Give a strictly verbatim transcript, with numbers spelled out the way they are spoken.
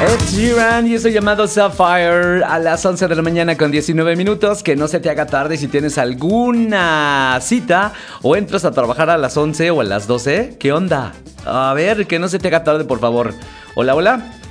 Ed Sheeran y eso llamado Sapphire a las once de la mañana con diecinueve minutos. Que no se te haga tarde si tienes alguna cita o entras a trabajar a las once o a las doce. ¿Qué onda? A ver, que no se te haga tarde, por favor. Hola, hola.